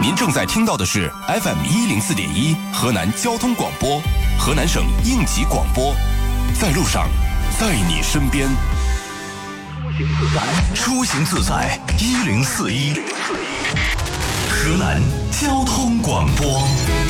您正在听到的是 FM104.1 河南交通广播，河南省应急广播，在路上，在你身边。 出行自在1041，河南交通广播。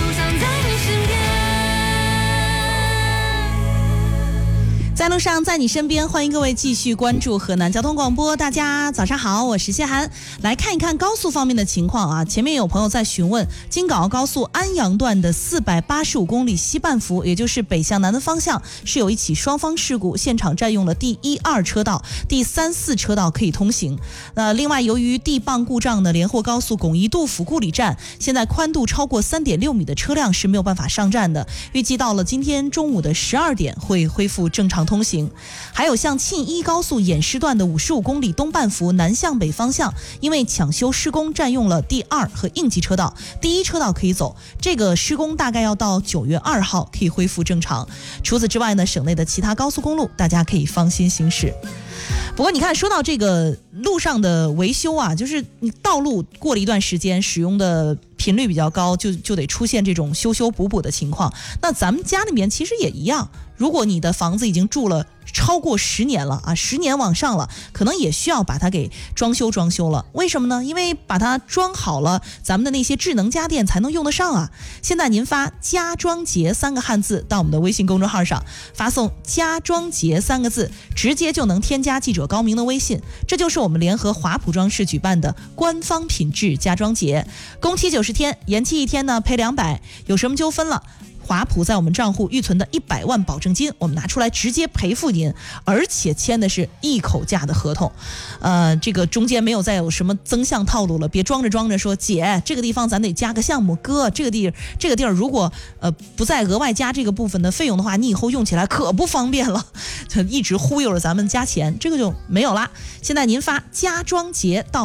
在路上，在你身边，欢迎各位继续关注河南交通广播。大家早上好，我是谢涵。来看一看高速方面的情况啊。前面有朋友在询问，京港澳高速安阳段的485公里西半幅，也就是北向南的方向，是有一起双方事故，现场占用了第1、2车道，第3、4车道可以通行。另外，由于地磅故障呢，连霍高速巩义渡府故里站现在宽度超过3.6米的车辆是没有办法上站的，预计到了今天中午的12点会恢复正常通行。还有像沁一高速偃师段的55公里东半幅南向北方向，因为抢修施工占用了第2和应急车道，第1车道可以走，这个施工大概要到9月2号可以恢复正常。除此之外呢，省内的其他高速公路大家可以放心行驶。不过你看，说到这个路上的维修啊，就是你道路过了一段时间使用的频率比较高，就得出现这种修修补补的情况。那咱们家里面其实也一样，如果你的房子已经住了超过10年了啊，10年往上了，可能也需要把它给装修了。为什么呢？因为把它装好了，咱们的那些智能家电才能用得上啊。现在您发家装节3个汉字到我们的微信公众号上，发送家装节3个字，直接就能添加记者高明的微信。这就是我们联合华普装饰举办的官方品质家装节，工期90天，延期1天呢赔200，有什么纠纷了，华普在我们账户预存的100万保证金，我们拿出来直接赔付您，而且签的是一口价的合同。这个中间没有再有什么增项套路了，别装着说姐这个地方咱得加个项目，哥这个地儿如果不再额外加这个部分的费用的话，你以后用起来可不方便了，就一直忽悠着咱们加钱，这个就没有啦。现在您发家装节到